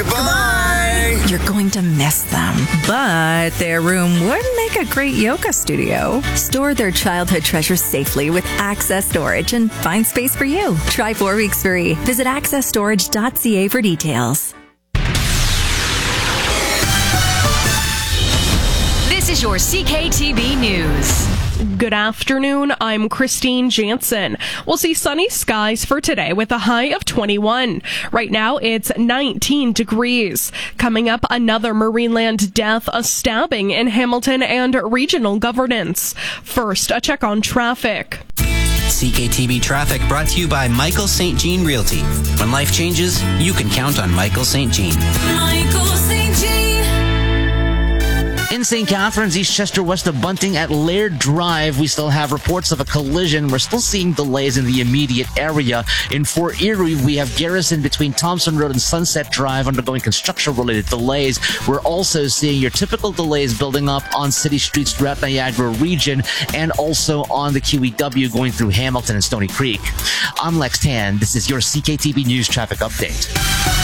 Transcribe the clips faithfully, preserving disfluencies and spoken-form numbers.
Goodbye. You're going to miss them, but their room would make a great yoga studio. Store their childhood treasures safely with Access Storage and find space for you. Try four weeks free. Visit access storage dot c a for details. This is your C K T V News. Good afternoon, I'm Christine Jansen. We'll see sunny skies for today with a high of twenty-one. Right now it's nineteen degrees. Coming up, another Marineland death, a stabbing in Hamilton, and regional governance. First, a check on traffic. C K T V Traffic brought to you by Michael Saint Jean Realty. When life changes, you can count on Michael Saint Jean. Michael Saint Jean. In Saint Catharines, East Chester, west of Bunting at Laird Drive, we still have reports of a collision. We're still seeing delays in the immediate area. In Fort Erie, we have Garrison between Thompson Road and Sunset Drive undergoing construction-related delays. We're also seeing your typical delays building up on city streets throughout Niagara region and also on the Q E W going through Hamilton and Stony Creek. I'm Lex Tan. This is your C K T V News Traffic Update.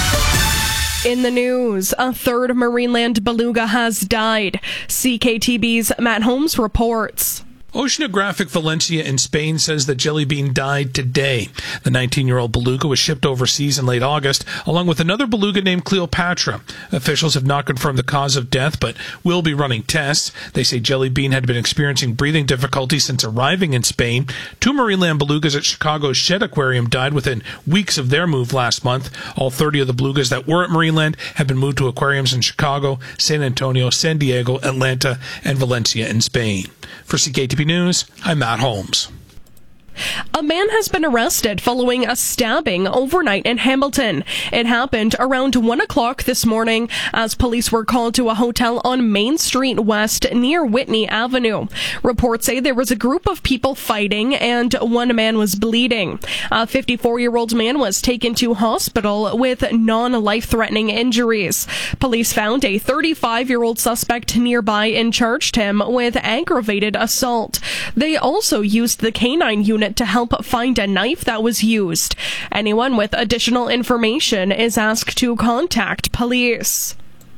In the news, a third Marineland beluga has died. C K T V's Matt Holmes reports. Oceanographic Valencia in Spain says the jelly bean died today. The nineteen-year-old beluga was shipped overseas in late August, along with another beluga named Cleopatra. Officials have not confirmed the cause of death, but will be running tests. They say jelly bean had been experiencing breathing difficulties since arriving in Spain. Two Marineland belugas at Chicago's Shed Aquarium died within weeks of their move last month. All thirty of the belugas that were at Marineland have been moved to aquariums in Chicago, San Antonio, San Diego, Atlanta, and Valencia in Spain. For C K T V News, I'm Matt Holmes. A man has been arrested following a stabbing overnight in Hamilton. It happened around one o'clock this morning as police were called to a hotel on Main Street West near Whitney Avenue. Reports say there was a group of people fighting and one man was bleeding. A fifty-four-year-old man was taken to hospital with non-life-threatening injuries. Police found a thirty-five-year-old suspect nearby and charged him with aggravated assault. They also used the canine unit to help find a knife that was used. Anyone with additional information is asked to contact police.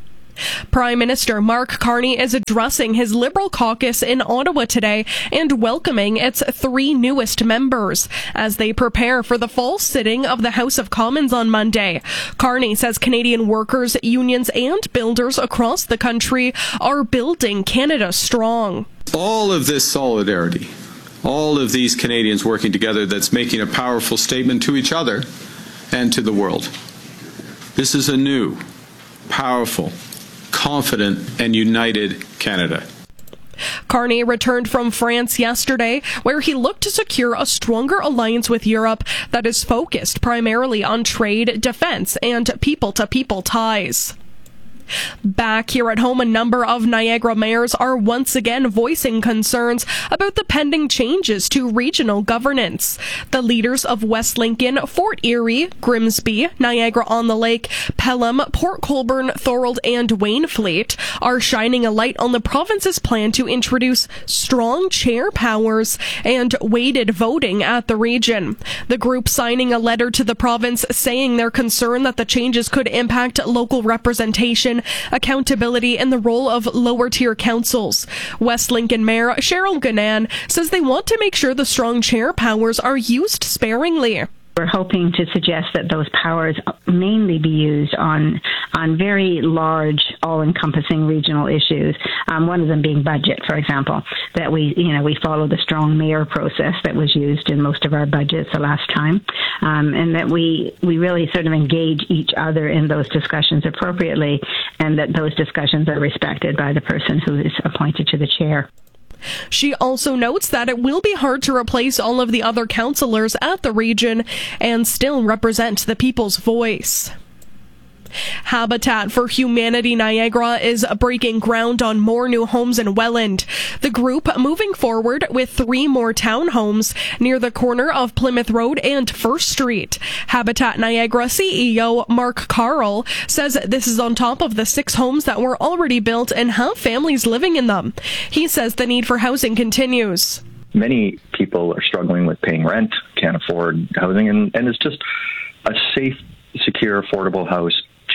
Prime Minister Mark Carney is addressing his Liberal caucus in Ottawa today and welcoming its three newest members as they prepare for the fall sitting of the House of Commons on Monday. Carney says Canadian workers, unions, and builders across the country are building Canada strong. All of this solidarity, all of these Canadians working together, that's making a powerful statement to each other and to the world. This is a new, powerful, confident, and united Canada. Carney returned from France yesterday, where he looked to secure a stronger alliance with Europe that is focused primarily on trade, defense, and people-to-people ties. Back here at home, a number of Niagara mayors are once again voicing concerns about the pending changes to regional governance. The leaders of West Lincoln, Fort Erie, Grimsby, Niagara-on-the-Lake, Pelham, Port Colborne, Thorold, and Waynflete are shining a light on the province's plan to introduce strong chair powers and weighted voting at the region. The group signing a letter to the province saying they're concerned that the changes could impact local representation, accountability, and the role of lower-tier councils. West Lincoln Mayor Cheryl Gunan says they want to make sure the strong chair powers are used sparingly. We're hoping to suggest that those powers mainly be used on on very large, all-encompassing regional issues. Um, one of them being budget, for example. That we, you know, we follow the strong mayor process that was used in most of our budgets the last time, um, and that we we really sort of engage each other in those discussions appropriately, and that those discussions are respected by the person who is appointed to the chair. She also notes that it will be hard to replace all of the other councillors at the region and still represent the people's voice. Habitat for Humanity Niagara is breaking ground on more new homes in Welland. The group moving forward with three more townhomes near the corner of Plymouth Road and First Street. Habitat Niagara C E O Mark Carl says this is on top of the six homes that were already built and have families living in them. He says the need for housing continues. Many people are struggling with paying rent, can't afford housing, and, and it's just a safe, secure, affordable house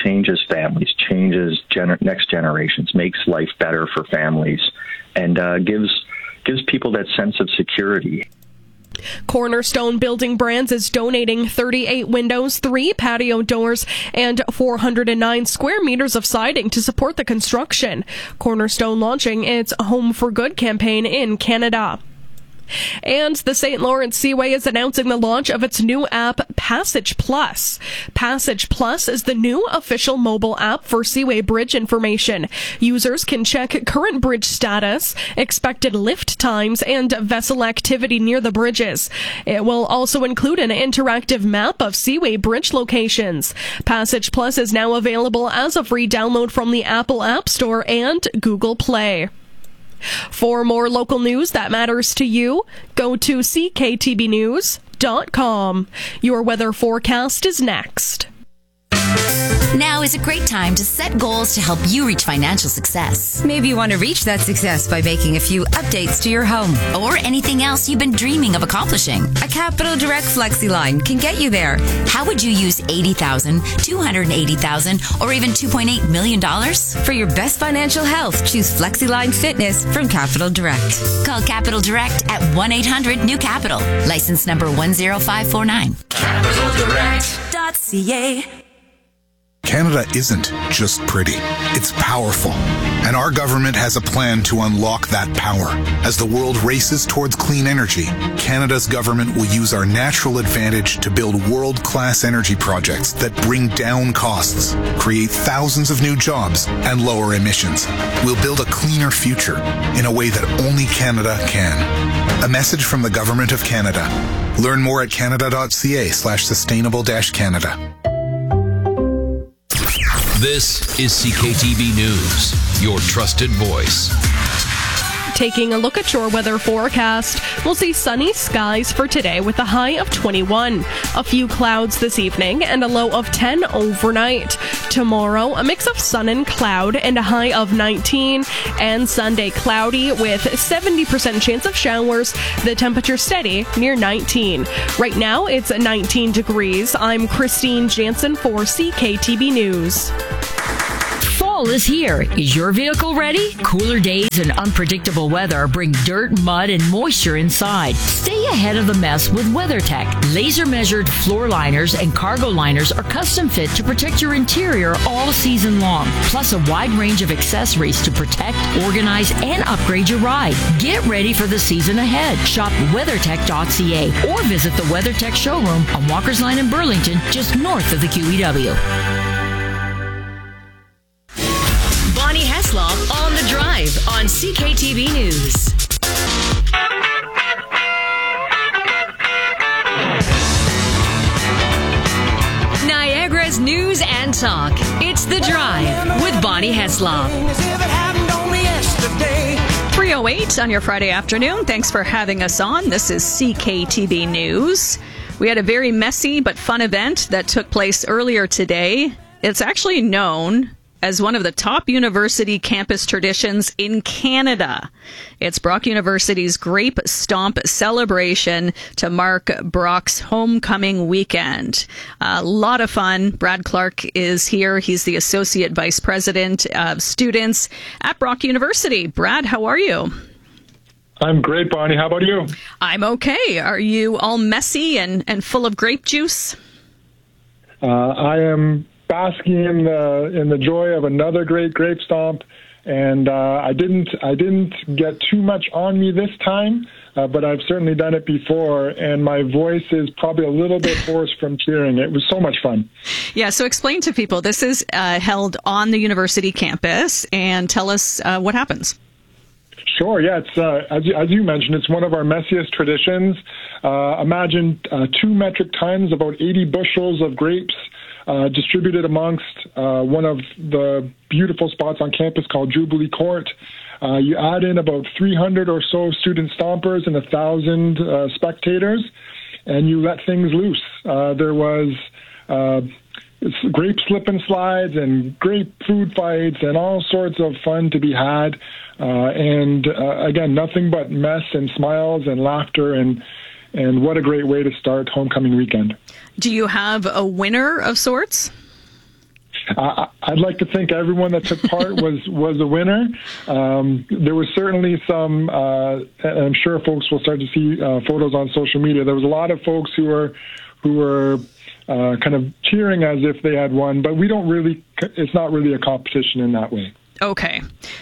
changes families, changes gener- next generations, makes life better for families, and uh, gives gives people that sense of security. Cornerstone Building Brands is donating thirty-eight windows, three patio doors, and four hundred nine square meters of siding to support the construction. Cornerstone launching its Home for Good campaign in Canada. And the Saint Lawrence Seaway is announcing the launch of its new app, Passage Plus. Passage Plus is the new official mobile app for Seaway Bridge information. Users can check current bridge status, expected lift times, and vessel activity near the bridges. It will also include an interactive map of Seaway Bridge locations. Passage Plus is now available as a free download from the Apple App Store and Google Play. For more local news that matters to you, go to c k t b news dot com. Your weather forecast is next. Now is a great time to set goals to help you reach financial success. Maybe you want to reach that success by making a few updates to your home. Or anything else you've been dreaming of accomplishing. A Capital Direct FlexiLine can get you there. How would you use eighty thousand dollars, two hundred eighty thousand dollars, or even two point eight million dollars? For your best financial health, choose FlexiLine Fitness from Capital Direct. Call Capital Direct at one eight hundred new capital. License number one zero five four nine. capital direct dot c a. Canada isn't just pretty, it's powerful. And our government has a plan to unlock that power. As the world races towards clean energy, Canada's government will use our natural advantage to build world-class energy projects that bring down costs, create thousands of new jobs, and lower emissions. We'll build a cleaner future in a way that only Canada can. A message from the Government of Canada. Learn more at canada.ca slash sustainable dash Canada. This is C K T V News, your trusted voice. Taking a look at your weather forecast, we'll see sunny skies for today with a high of twenty-one. A few clouds this evening and a low of ten overnight. Tomorrow, a mix of sun and cloud and a high of nineteen. And Sunday, cloudy with seventy percent chance of showers. The temperature steady near nineteen. Right now, it's nineteen degrees. I'm Christine Jansen for C K T V News. Fall is here. Is your vehicle ready? Cooler days and unpredictable weather bring dirt, mud, and moisture inside. Stay ahead of the mess with WeatherTech. Laser-measured floor liners and cargo liners are custom fit to protect your interior all season long. Plus a wide range of accessories to protect, organize, and upgrade your ride. Get ready for the season ahead. Shop weathertech dot c a or visit the WeatherTech showroom on Walker's Line in Burlington, just north of the Q E W. Bonnie Heslop on the Drive on C K T V News. Niagara's news and talk. It's The Drive with Bonnie Heslop. three oh eight on your Friday afternoon. Thanks for having us on. This is C K T V News. We had a very messy but fun event that took place earlier today. It's actually known as one of the top university campus traditions in Canada. It's Brock University's Grape Stomp celebration to mark Brock's homecoming weekend. A lot of fun. Brad Clark is here. He's the Associate Vice President of Students at Brock University. Brad, how are you? I'm great, Bonnie. How about you? I'm okay. Are you all messy and, and full of grape juice? Uh, I am basking in the in the joy of another great grape stomp, and uh, I didn't I didn't get too much on me this time, uh, but I've certainly done it before, and my voice is probably a little bit hoarse from cheering. It was so much fun. Yeah, so explain to people, this is uh, held on the university campus, and tell us uh, what happens. Sure, yeah, it's uh, as, you, as you mentioned, it's one of our messiest traditions. Uh, imagine uh, two metric tons, about eighty bushels of grapes, Uh, distributed amongst uh, one of the beautiful spots on campus called Jubilee Court. Uh, you add in about three hundred or so student stompers and one thousand uh, spectators, and you let things loose. Uh, there was uh, grape slip and slides and grape food fights and all sorts of fun to be had. Uh, and uh, again, nothing but mess and smiles and laughter, and and what a great way to start homecoming weekend. Do you have a winner of sorts? I, I'd like to think everyone that took part was, was a winner. Um, there was certainly some, uh, and I'm sure folks will start to see uh, photos on social media. There was a lot of folks who were who were uh, kind of cheering as if they had won, but we don't really, it's not really a competition in that way. Okay.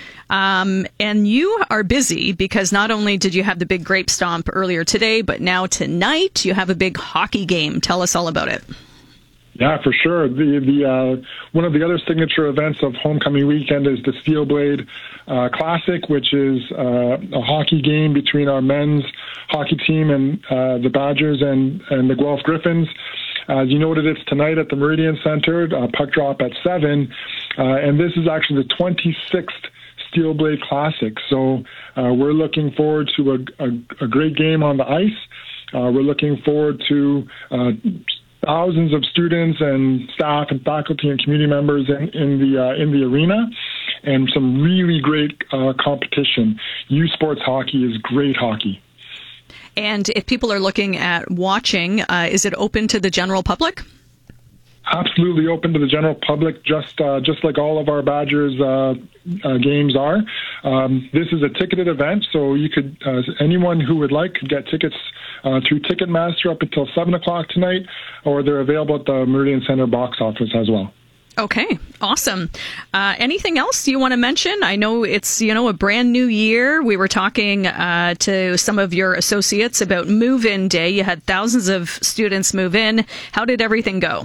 Um, and you are busy because not only did you have the big grape stomp earlier today, but now tonight you have a big hockey game. Tell us all about it. Yeah, for sure. The the uh, one of the other signature events of homecoming weekend is the Steel Blade uh, Classic, which is uh, a hockey game between our men's hockey team and uh, the Badgers and, and the Guelph Griffins. As you noted, it's tonight at the Meridian Center, uh, puck drop at seven, uh, and this is actually the twenty-sixth Steel Blade Classic. So uh, we're looking forward to a, a, a great game on the ice. Uh, we're looking forward to uh, thousands of students and staff and faculty and community members in, in the uh, in the arena, and some really great uh, competition. U Sports hockey is great hockey. And if people are looking at watching, uh, is it open to the general public? Absolutely open to the general public, just uh, just like all of our Badgers uh, uh, games are. Um, this is a ticketed event, so you could uh, anyone who would like could get tickets uh, through Ticketmaster up until seven o'clock tonight, or they're available at the Meridian Center box office as well. Okay, awesome. Uh, anything else you want to mention? I know it's, you know, a brand new year. We were talking uh, to some of your associates about move-in day. You had thousands of students move in. How did everything go?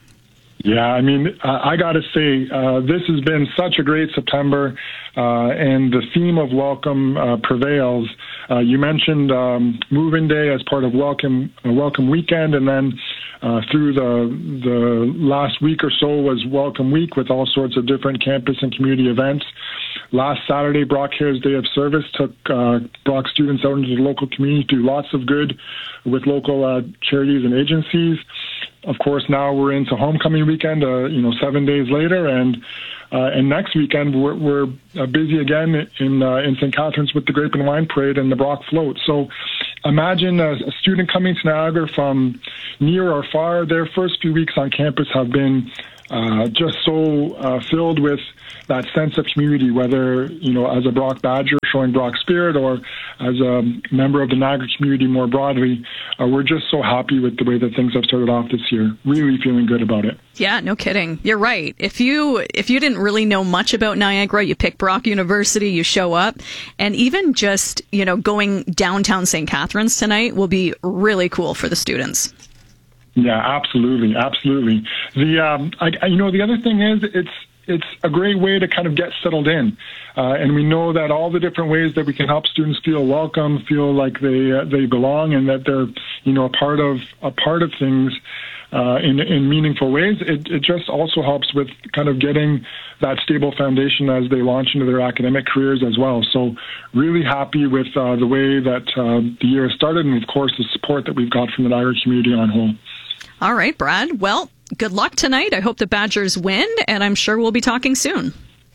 Yeah, I mean, uh, I got to say, uh, this has been such a great September, uh, and the theme of welcome uh, prevails. Uh, you mentioned um, move-in day as part of welcome uh, welcome weekend, and then uh, through the the last week or so was welcome week with all sorts of different campus and community events. Last Saturday, Brock Hare's Day of Service took uh, Brock students out into the local community to do lots of good with local uh, charities and agencies. Of course, now we're into homecoming weekend, uh, you know, seven days later, and uh, and next weekend we're, we're uh, busy again in uh, in Saint Catharines with the Grape and Wine Parade and the Brock Float. So imagine a, a student coming to Niagara from near or far. Their first few weeks on campus have been uh, just so uh, filled with that sense of community, whether, you know, as a Brock Badger showing Brock spirit or as a member of the Niagara community more broadly. Uh, we're just so happy with the way that things have started off this year. Really feeling good about it. Yeah, no kidding. You're right. If you if you didn't really know much about Niagara, you pick Brock University, you show up, and even just, you know, going downtown Saint Catharines tonight will be really cool for the students. Yeah, absolutely, absolutely. The um, I, I, you know, the other thing is it's it's a great way to kind of get settled in, uh, and we know that all the different ways that we can help students feel welcome, feel like they uh, they belong, and that they're, you know, a part of a part of things uh, in in meaningful ways. It it just also helps with kind of getting that stable foundation as they launch into their academic careers as well. So really happy with uh, the way that uh, the year has started, and of course the support that we've got from the Niagara community on whole. All right, Brad. Well, good luck tonight. I hope the Badgers win, and I'm sure we'll be talking soon.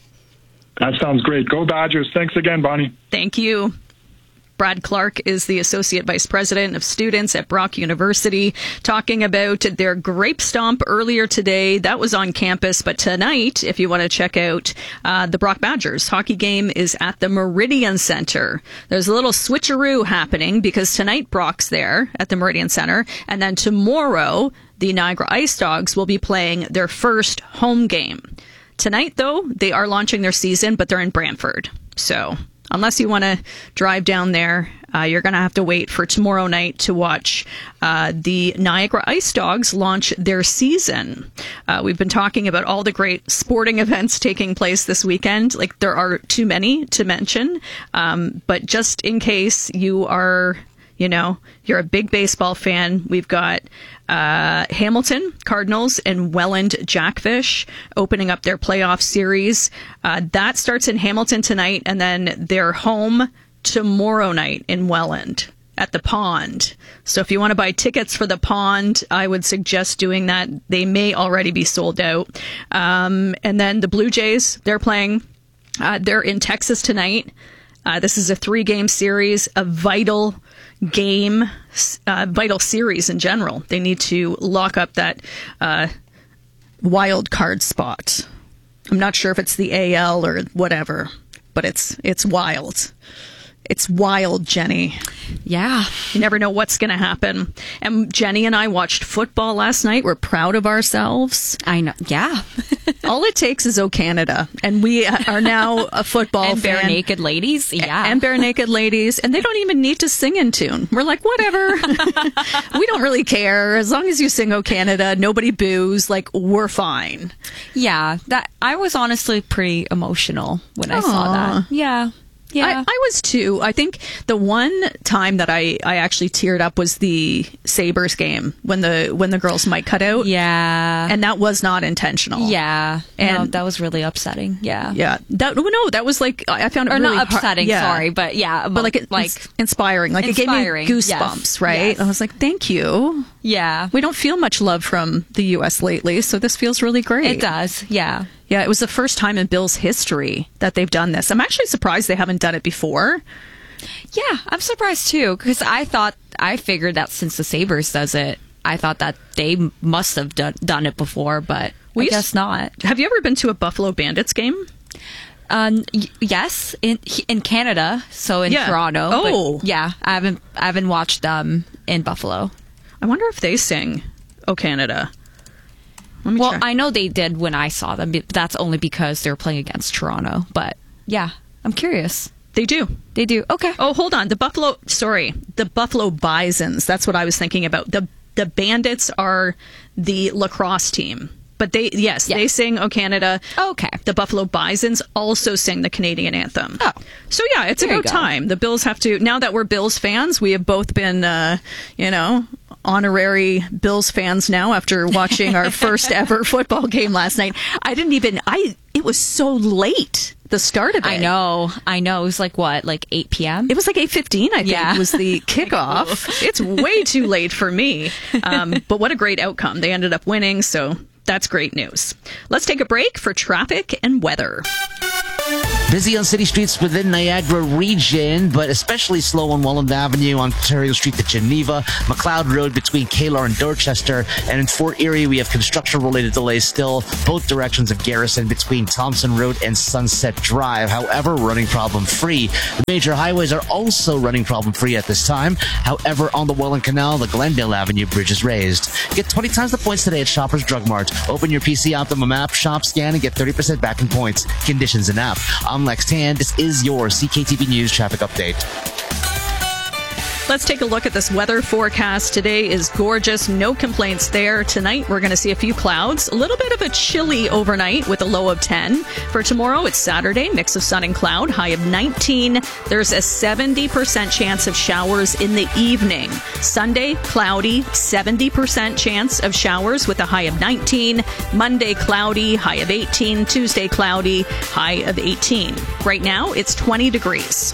That sounds great. Go Badgers. Thanks again, Bonnie. Thank you. Brad Clark is the Associate Vice President of Students at Brock University, talking about their Grape Stomp earlier today. That was on campus, but tonight, if you want to check out uh, the Brock Badgers hockey game, is at the Meridian Center. There's a little switcheroo happening because tonight Brock's there at the Meridian Center, and then tomorrow the Niagara Ice Dogs will be playing their first home game. Tonight, though, they are launching their season, but they're in Brantford, so unless you want to drive down there, uh, you're going to have to wait for tomorrow night to watch uh, the Niagara Ice Dogs launch their season. Uh, we've been talking about all the great sporting events taking place this weekend. Like, there are too many to mention, um, but just in case you are, you know, you're a big baseball fan, we've got Uh, Hamilton Cardinals and Welland Jackfish opening up their playoff series. Uh, that starts in Hamilton tonight, and then they're home tomorrow night in Welland at the Pond. So if you want to buy tickets for the Pond, I would suggest doing that. They may already be sold out. Um, and then the Blue Jays, they're playing. Uh, they're in Texas tonight. Uh, this is a three-game series, a vital game, uh, vital series in general. They need to lock up that uh, wild card spot. I'm not sure if it's the A L or whatever, but it's it's wild. It's wild, Jenny. Yeah. You never know what's going to happen. And Jenny and I watched football last night. We're proud of ourselves. I know. Yeah. All it takes is O Canada. And we are now a football and fan. Bare Naked Ladies. Yeah. And Bare Naked Ladies. And they don't even need to sing in tune. We're like, whatever. We don't really care. As long as you sing O Canada, nobody boos. Like, we're fine. Yeah. That I was honestly pretty emotional when I Aww. saw that. Yeah. Yeah, I, I was too. I think the one time that I, I actually teared up was the Sabres game when the when the girls' mic cut out. Yeah, and that was not intentional. Yeah, and no, that was really upsetting. Yeah, yeah. That no, that was like I found it or really not upsetting. Hard, yeah. Sorry, but yeah, but like it, like inspiring. Like inspiring. It gave me goosebumps. Yes. Right? Yes. I was like, thank you. Yeah, we don't feel much love from the U S lately, so this feels really great. It does. Yeah. Yeah, it was the first time in Bills history that they've done this. I'm actually surprised they haven't done it before. Yeah, I'm surprised too, because I thought, I figured that since the Sabres does it, I thought that they must have done, done it before, but we I guess not. Have you ever been to a Buffalo Bandits game? Um, y- yes, in in Canada, so in yeah. Toronto. Oh, yeah, I haven't I haven't watched them in Buffalo. I wonder if they sing "O Canada." Well, check. I know they did when I saw them, but that's only because they were playing against Toronto. But yeah, I'm curious. They do. They do. Okay. Oh, hold on. The Buffalo, sorry, the Buffalo Bisons. That's what I was thinking about. The the Bandits are the lacrosse team. But they, yes, yeah. they sing "O Canada." Okay. The Buffalo Bisons also sing the Canadian anthem. Oh. So yeah, it's there about time. The Bills have to, now that we're Bills fans, we have both been, uh, you know, honorary Bills fans now after watching our first ever football game last night. I didn't even, I, it was so late, the start of it. I know, I know. It was like what, like eight p.m.? It was like eight fifteen, I think, yeah. was the kickoff. It's way too late for me. Um, but what a great outcome. They ended up winning, so that's great news. Let's take a break for traffic and weather. Busy on city streets within Niagara region, but especially slow on Welland Avenue, Ontario Street to Geneva, McLeod Road between Kalar and Dorchester, and in Fort Erie we have construction-related delays still, both directions of Garrison between Thompson Road and Sunset Drive. However, running problem-free. The major highways are also running problem-free at this time. However, on the Welland Canal, the Glendale Avenue Bridge is raised. Get twenty times the points today at Shoppers Drug Mart. Open your P C Optimum app, shop, scan, and get thirty percent back in points. Conditions in app. I'm Lex Tan. This is your C K T B News traffic update. Let's take a look at this weather forecast. Today is gorgeous. No complaints there. Tonight, we're going to see a few clouds. A little bit of a chilly overnight with a low of ten. For tomorrow, it's Saturday. Mix of sun and cloud. High of nineteen. There's a seventy percent chance of showers in the evening. Sunday, cloudy. seventy percent chance of showers with a high of nineteen. Monday, cloudy. High of eighteen. Tuesday, cloudy. High of eighteen. Right now, it's twenty degrees.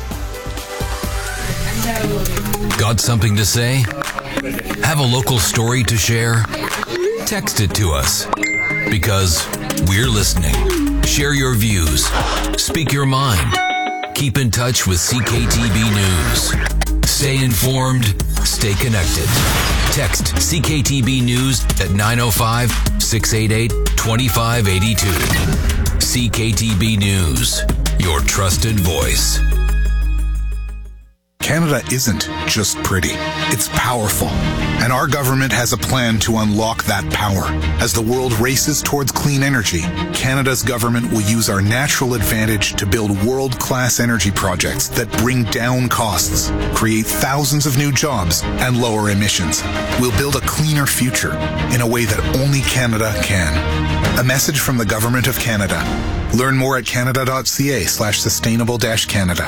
Got something to say? Have a local story to share? Text it to us because we're listening. Share your views. Speak your mind. Keep in touch with C K T B News. Stay informed. Stay connected. Text C K T B News at nine oh five, six eight eight, two five eight two. C K T B News, your trusted voice. Canada isn't just pretty, it's powerful. And our government has a plan to unlock that power. As the world races towards clean energy, Canada's government will use our natural advantage to build world-class energy projects that bring down costs, create thousands of new jobs, and lower emissions. We'll build a cleaner future in a way that only Canada can. A message from the Government of Canada. Learn more at canada.ca slash sustainable dash Canada.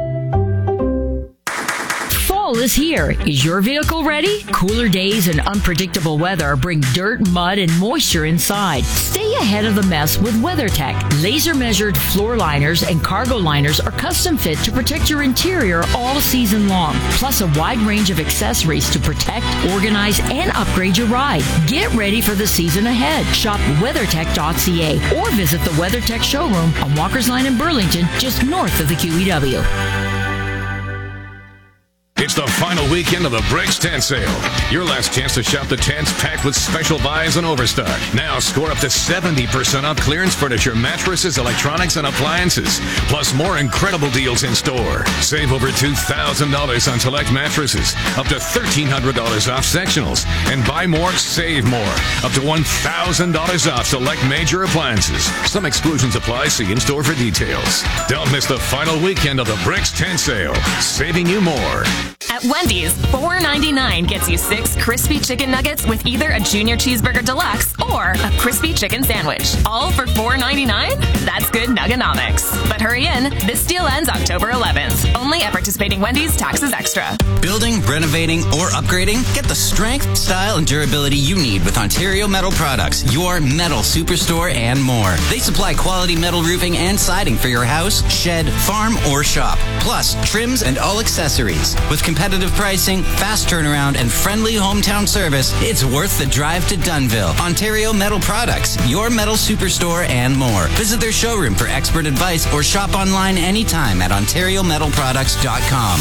Fall is here. Is your vehicle ready? Cooler days and unpredictable weather bring dirt, mud, and moisture inside. Stay ahead of the mess with WeatherTech. Laser-measured floor liners and cargo liners are custom fit to protect your interior all season long. Plus a wide range of accessories to protect, organize, and upgrade your ride. Get ready for the season ahead. Shop weathertech dot c a or visit the WeatherTech showroom on Walker's Line in Burlington, just north of the Q E W. It's It's the final weekend of the Bricks Tent Sale. Your last chance to shop the tents packed with special buys and overstock. Now score up to seventy percent off clearance furniture, mattresses, electronics, and appliances. Plus more incredible deals in store. Save over two thousand dollars on select mattresses. Up to thirteen hundred dollars off sectionals. And buy more, save more. Up to one thousand dollars off select major appliances. Some exclusions apply. See in-store for details. Don't miss the final weekend of the Bricks Tent Sale. Saving you more. At Wendy's, four ninety-nine gets you six crispy chicken nuggets with either a junior cheeseburger deluxe or a crispy chicken sandwich. All for four ninety-nine? That's good nuggenomics. But hurry in. This deal ends October eleventh. Only at participating Wendy's, taxes extra. Building, renovating, or upgrading? Get the strength, style, and durability you need with Ontario Metal Products, your metal superstore and more. They supply quality metal roofing and siding for your house, shed, farm, or shop. Plus, trims and all accessories. With competitive pricing, fast turnaround, and friendly hometown service, it's worth the drive to Dunnville. Ontario Metal Products, your metal superstore and more. Visit their showroom for expert advice or shop online anytime at ontario metal products dot com.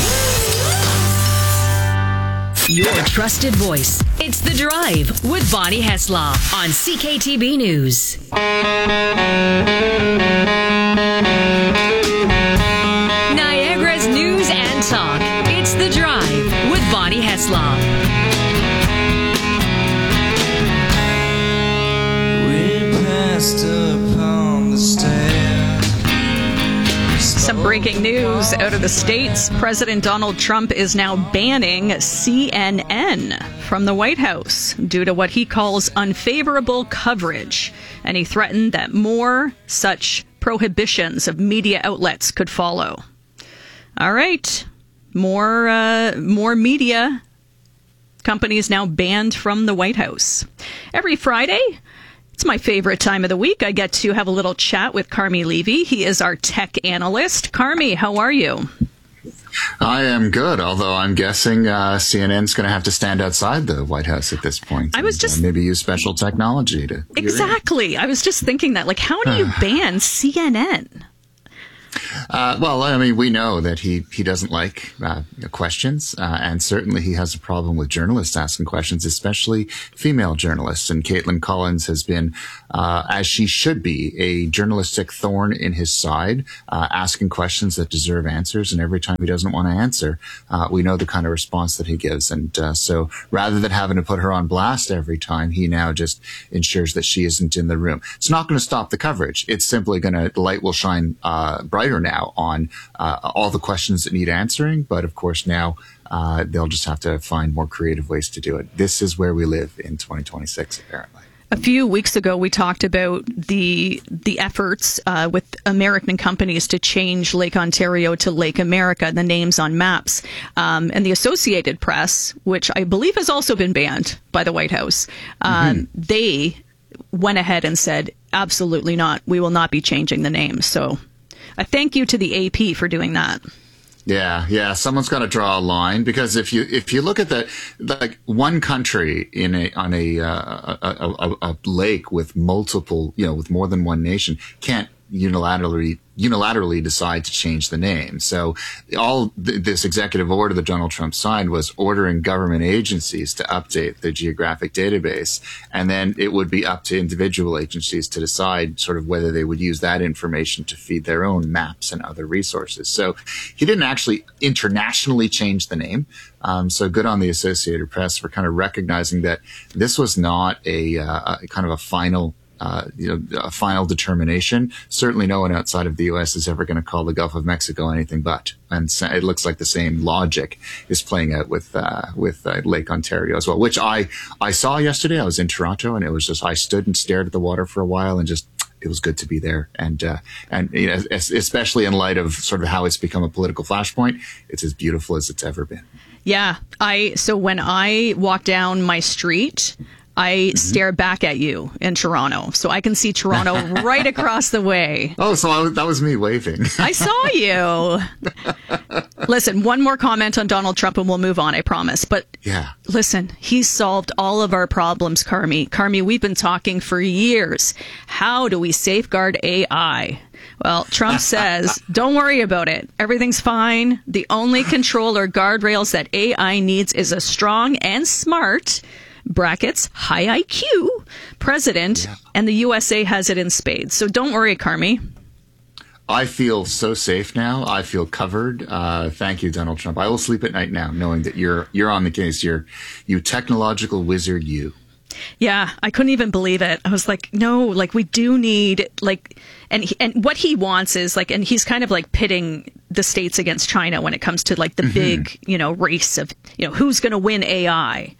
Your trusted voice. It's The Drive with Bonnie Heslaw on C K T B News. Niagara's news and talk. It's The Drive with Bonnie Heslaw. We passed upon the stair. Some breaking news out of the States. President Donald Trump is now banning C N N from the White House due to what he calls unfavorable coverage. And he threatened that more such prohibitions of media outlets could follow. All right. More, uh, more media companies now banned from the White House. Every Friday, it's my favorite time of the week. I get to have a little chat with Carmi Levy. He is our tech analyst. Carmi, how are you? I am good, although I'm guessing uh, C N N's going to have to stand outside the White House at this point. I was and, just uh, maybe use special technology to exactly. I was just thinking that, like, how do you ban C N N? Uh, well, I mean, we know that he, he doesn't like uh, questions, uh, and certainly he has a problem with journalists asking questions, especially female journalists. And Caitlin Collins has been, uh, as she should be, a journalistic thorn in his side, uh, asking questions that deserve answers. And every time he doesn't want to answer, uh, we know the kind of response that he gives. And uh, so rather than having to put her on blast every time, he now just ensures that she isn't in the room. It's not going to stop the coverage. It's simply going to, the light will shine uh, brighter now on uh, all the questions that need answering. But of course, now uh, they'll just have to find more creative ways to do it. This is where we live in twenty twenty-six, apparently. A few weeks ago, we talked about the the efforts uh, with American companies to change Lake Ontario to Lake America, the names on maps. Um, and the Associated Press, which I believe has also been banned by the White House, um, mm-hmm. they went ahead and said, absolutely not. We will not be changing the names. So a thank you to the A P for doing that. Yeah, yeah. Someone's got to draw a line, because if you if you look at that, like one country in a on a, uh, a, a a lake with multiple, you know, with more than one nation can't unilaterally unilaterally decide to change the name. So all th- this executive order that Donald Trump signed was ordering government agencies to update the geographic database. And then it would be up to individual agencies to decide sort of whether they would use that information to feed their own maps and other resources. So he didn't actually internationally change the name. Um, so good on the Associated Press for kind of recognizing that this was not a, uh, a kind of a final Uh, you know, a final determination. Certainly no one outside of the U S is ever going to call the Gulf of Mexico anything but. And so it looks like the same logic is playing out with, uh, with uh, Lake Ontario as well, which I, I saw yesterday. I was in Toronto, and it was just, I stood and stared at the water for a while, and just, it was good to be there. And, uh, and, you know, especially in light of sort of how it's become a political flashpoint, it's as beautiful as it's ever been. Yeah. I, so when I walk down my street, I stare back at you in Toronto, so I can see Toronto right across the way. Oh, so I, that was me waving. I saw you. Listen, one more comment on Donald Trump and we'll move on, I promise. But yeah, listen, he's solved all of our problems, Carmi. Carmi, we've been talking for years. How do we safeguard A I? Well, Trump says, don't worry about it. Everything's fine. The only control or guardrails that A I needs is a strong and smart, brackets, high I Q, president, yeah. and the U S A has it in spades. So don't worry, Carmi. I feel so safe now. I feel covered. Uh, thank you, Donald Trump. I will sleep at night now knowing that you're you're on the case. You're you technological wizard, you. Yeah, I couldn't even believe it. I was like, no, like we do need like, and he, and what he wants is like, and he's kind of like pitting the states against China when it comes to like the mm-hmm. big, you know, race of, you know, who's going to win A I.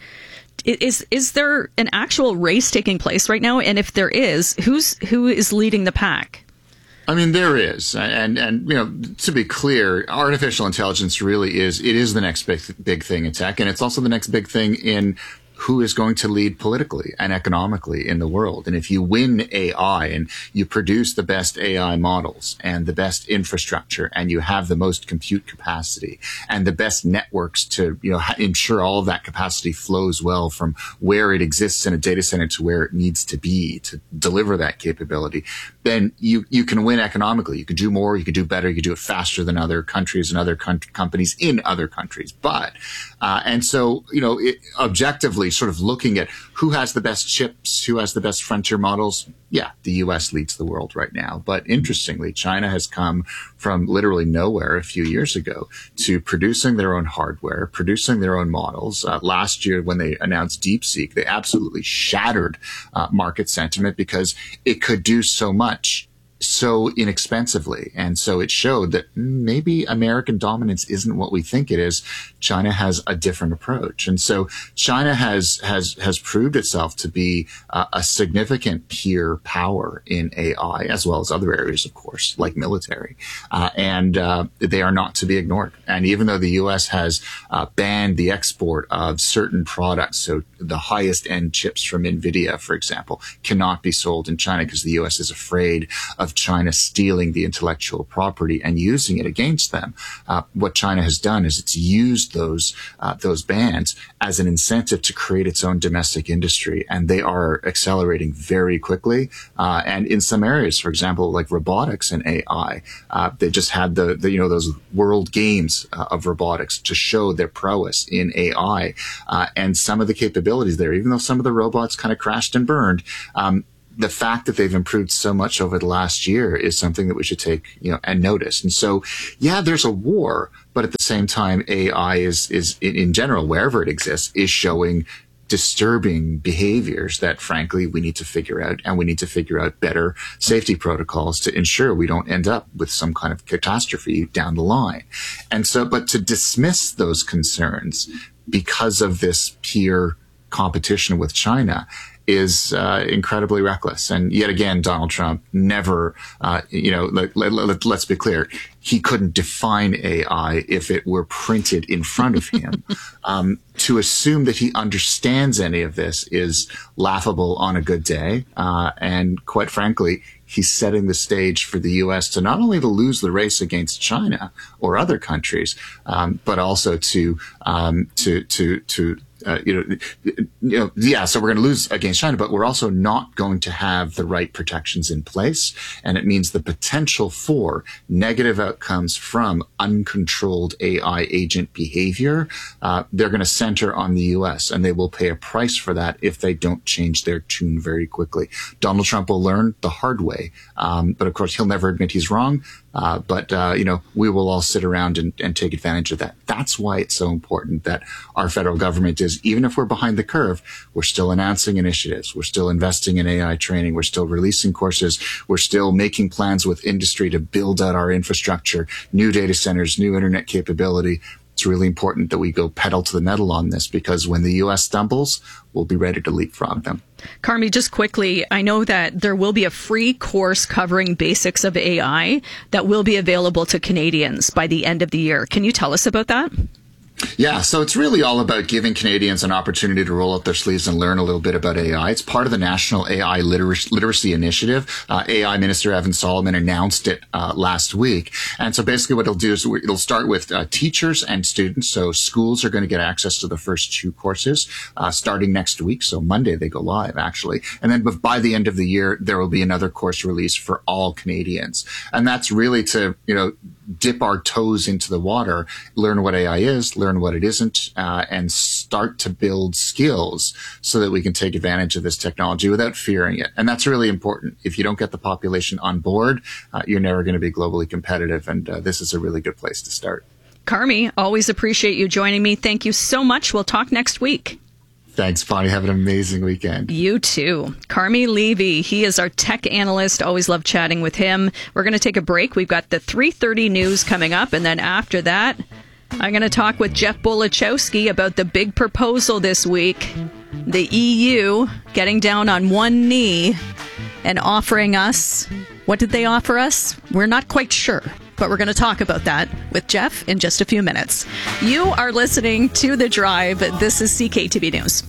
Is is there an actual race taking place right now? And if there is, who's who is leading the pack? I mean, there is, and and you know, to be clear, artificial intelligence really is it is the next big big thing in tech, and it's also the next big thing in who is going to lead politically and economically in the world. And if you win A I and you produce the best A I models and the best infrastructure and you have the most compute capacity and the best networks to, you know, ha- ensure all of that capacity flows well from where it exists in a data center to where it needs to be to deliver that capability, then you, you can win economically. You can do more, you can do better, you can do it faster than other countries and other com- companies in other countries. But, uh, and so, you know, it, objectively, sort of looking at who has the best chips, who has the best frontier models. Yeah, the U S leads the world right now. But interestingly, China has come from literally nowhere a few years ago to producing their own hardware, producing their own models. Uh, last year, when they announced DeepSeek, they absolutely shattered uh, market sentiment because it could do so much so inexpensively. And so it showed that maybe American dominance isn't what we think it is. China has a different approach. And so China has, has, has proved itself to be uh, a significant peer power in A I, as well as other areas, of course, like military. Uh, and, uh, they are not to be ignored. And even though the U S has, uh, banned the export of certain products, so the highest end chips from NVIDIA, for example, cannot be sold in China because the U S is afraid of China stealing the intellectual property and using it against them. Uh, what China has done is it's used those uh, those bans as an incentive to create its own domestic industry, and they are accelerating very quickly. Uh, and in some areas, for example, like robotics and A I, uh, they just had the, the you know those world games uh, of robotics to show their prowess in A I, uh, and some of the capabilities there. Even though some of the robots kind of crashed and burned, um, the fact that they've improved so much over the last year is something that we should take, you know, and notice. And so, yeah, there's a war, but at the same time, A I is, is in general, wherever it exists, is showing disturbing behaviors that, frankly, we need to figure out, and we need to figure out better safety protocols to ensure we don't end up with some kind of catastrophe down the line. And so, but to dismiss those concerns because of this peer competition with China is uh, incredibly reckless. And yet again, Donald Trump never, uh, you know, let, let, let, let's be clear, he couldn't define A I if it were printed in front of him. um, to assume that he understands any of this is laughable on a good day. Uh, and quite frankly, he's setting the stage for the U S to not only to lose the race against China or other countries, um, but also to, um, to, to, to, Uh, you know, you know, yeah, so we're going to lose against China, but we're also not going to have the right protections in place. And it means the potential for negative outcomes from uncontrolled A I agent behavior, uh, they're going to center on the U S, and they will pay a price for that if they don't change their tune very quickly. Donald Trump will learn the hard way. Um, but of course, he'll never admit he's wrong. Uh, but, uh, you know, we will all sit around and, and take advantage of that. That's why it's so important that our federal government is, even if we're behind the curve, we're still announcing initiatives. We're still investing in A I training. We're still releasing courses. We're still making plans with industry to build out our infrastructure, new data centers, new internet capability. It's really important that we go pedal to the metal on this, because when the U S stumbles, we'll be ready to leapfrog them. Carmi, just quickly, I know that there will be a free course covering basics of A I that will be available to Canadians by the end of the year. Can you tell us about that? Yeah, so it's really all about giving Canadians an opportunity to roll up their sleeves and learn a little bit about A I. It's part of the National A I Liter- Literacy Initiative. Uh, A I Minister Evan Solomon announced it uh, last week. And so basically what it'll do is it'll start with uh, teachers and students. So schools are going to get access to the first two courses uh, starting next week. So Monday they go live, actually. And then by the end of the year, there will be another course release for all Canadians. And that's really to, you know, dip our toes into the water, learn what A I is, learn what it isn't, uh, and start to build skills so that we can take advantage of this technology without fearing it. And that's really important. If you don't get the population on board, uh, you're never going to be globally competitive. And uh, this is a really good place to start. Carmi, always appreciate you joining me. Thank you so much. We'll talk next week. Thanks, Bonnie. Have an amazing weekend. You too. Carmi Levy, he is our tech analyst. Always love chatting with him. We're going to take a break. We've got the three thirty news coming up. And then after that, I'm going to talk with Jeff Bolachowski about the big proposal this week. The E U getting down on one knee and offering us, what did they offer us? We're not quite sure. But we're going to talk about that with Jeff in just a few minutes. You are listening to The Drive. This is C K T V News.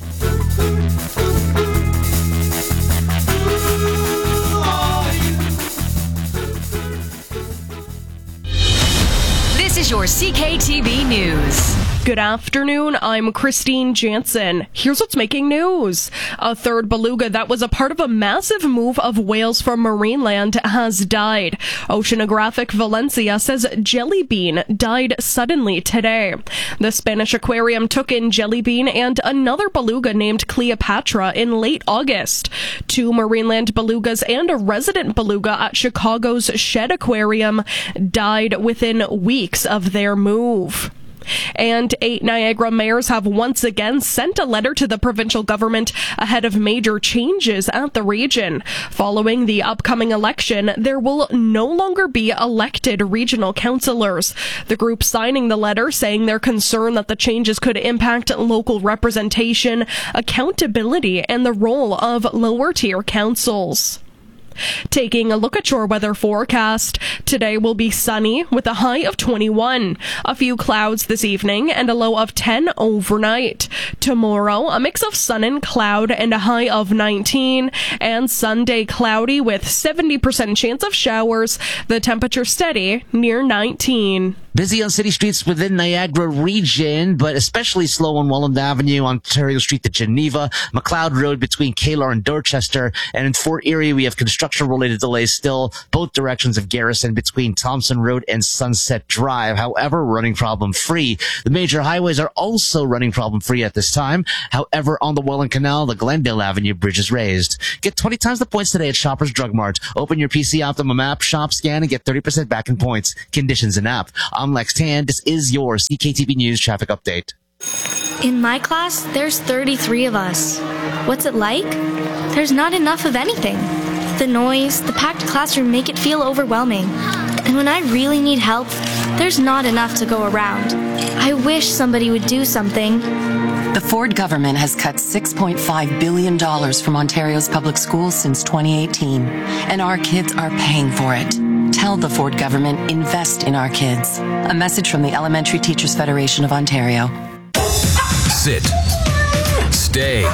This is your C K T V News. Good afternoon, I'm Christine Jansen. Here's what's making news. A third beluga that was a part of a massive move of whales from Marineland has died. Oceanographic Valencia says Jellybean died suddenly today. The Spanish aquarium took in Jellybean and another beluga named Cleopatra in late August. Two Marineland belugas and a resident beluga at Chicago's Shed Aquarium died within weeks of their move. And eight Niagara mayors have once again sent a letter to the provincial government ahead of major changes at the region. Following the upcoming election, there will no longer be elected regional councillors. The group signing the letter saying they're concerned that the changes could impact local representation, accountability, and the role of lower-tier councils. Taking a look at your weather forecast, today will be sunny with a high of twenty-one. A few clouds this evening and a low of ten overnight. Tomorrow, a mix of sun and cloud and a high of nineteen. And Sunday, cloudy with seventy percent chance of showers. The temperature steady near nineteen. Busy on city streets within Niagara region, but especially slow on Welland Avenue, Ontario Street to Geneva, McLeod Road between Kalar and Dorchester, and in Fort Erie we have construction-related delays still, both directions of Garrison between Thompson Road and Sunset Drive. However, running problem-free. The major highways are also running problem-free at this time. However, on the Welland Canal, the Glendale Avenue bridge is raised. Get twenty times the points today at Shoppers Drug Mart. Open your P C Optimum app, shop, scan, and get thirty percent back in points. Conditions in app. I'm Lex Tan. This is your C K T V News traffic update. In my class, there's thirty-three of us. What's it like? There's not enough of anything. The noise, the packed classroom make it feel overwhelming. And when I really need help, there's not enough to go around. I wish somebody would do something. The Ford government has cut six point five billion dollars from Ontario's public schools since twenty eighteen, and our kids are paying for it. Tell the Ford government, invest in our kids. A message from the Elementary Teachers Federation of Ontario. Sit. Stay.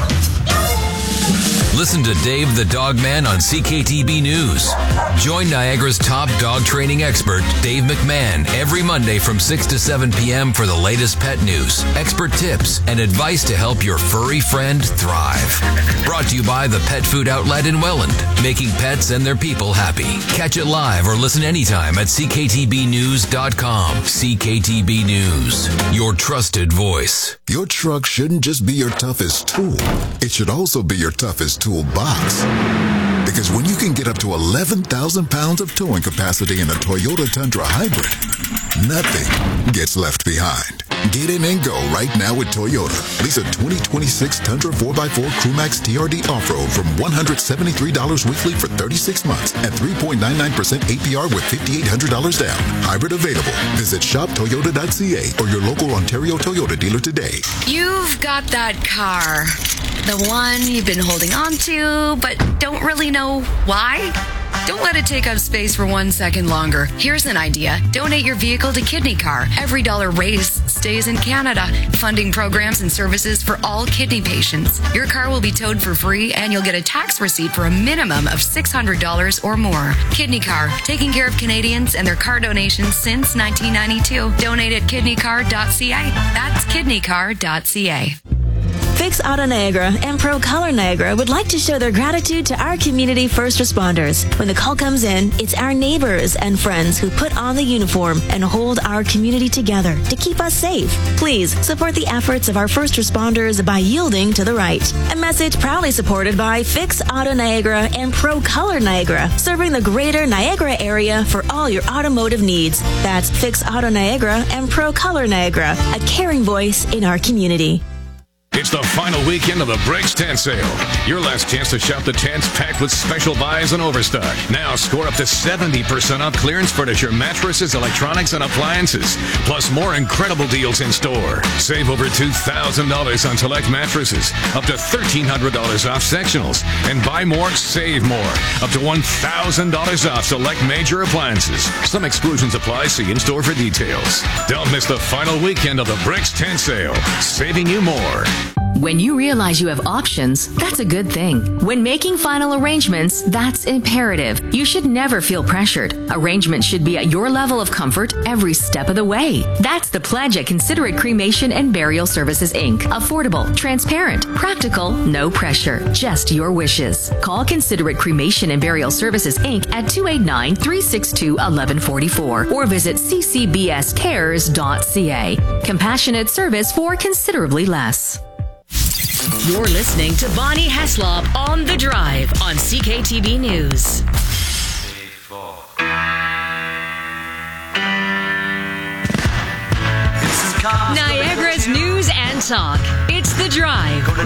Listen to Dave the Dog Man on C K T B News. Join Niagara's top dog training expert, Dave McMahon, every Monday from six to seven p.m. for the latest pet news, expert tips, and advice to help your furry friend thrive. Brought to you by the Pet Food Outlet in Welland, making pets and their people happy. Catch it live or listen anytime at c k t b news dot com. C K T B News, your trusted voice. Your truck shouldn't just be your toughest tool. It should also be your toughest toolbox. Because when you can get up to eleven thousand pounds of towing capacity in a Toyota Tundra Hybrid, nothing gets left behind. Get in and go right now with Toyota. Lease a twenty twenty-six Tundra four by four Crewmax T R D Off-Road from one hundred seventy-three dollars weekly for thirty-six months at three point nine nine percent A P R with five thousand eight hundred dollars down. Hybrid available. Visit shop toyota dot c a or your local Ontario Toyota dealer today. You've got that car. The one you've been holding on to, but don't really know why? Don't let it take up space for one second longer. Here's an idea. Donate your vehicle to Kidney Car. Every dollar raised stays in Canada, funding programs and services for all kidney patients. Your car will be towed for free, and you'll get a tax receipt for a minimum of six hundred dollars or more. Kidney Car, taking care of Canadians and their car donations since nineteen ninety-two. Donate at kidney car dot c a. That's kidney car dot c a. Fix Auto Niagara and Pro Color Niagara would like to show their gratitude to our community first responders. When the call comes in, it's our neighbors and friends who put on the uniform and hold our community together to keep us safe. Please support the efforts of our first responders by yielding to the right. A message proudly supported by Fix Auto Niagara and Pro Color Niagara, serving the greater Niagara area for all your automotive needs. That's Fix Auto Niagara and Pro Color Niagara, a caring voice in our community. It's the final weekend of the Bricks Tent Sale. Your last chance to shop the tents packed with special buys and overstock. Now score up to seventy percent off clearance furniture, mattresses, electronics, and appliances. Plus more incredible deals in store. Save over two thousand dollars on select mattresses. Up to thirteen hundred dollars off sectionals. And buy more, save more. Up to one thousand dollars off select major appliances. Some exclusions apply. See in store for details. Don't miss the final weekend of the Bricks Tent Sale. Saving you more. When you realize you have options, that's a good thing. When making final arrangements, that's imperative. You should never feel pressured. Arrangements should be at your level of comfort every step of the way. That's the pledge at Considerate Cremation and Burial Services, Incorporated. Affordable, transparent, practical, no pressure, just your wishes. Call Considerate Cremation and Burial Services, Incorporated at two eight nine, three six two, one one four four or visit c c b s cares dot c a. Compassionate service for considerably less. You're listening to Bonnie Heslop on The Drive on C K T B News. Niagara's news and talk. It's The Drive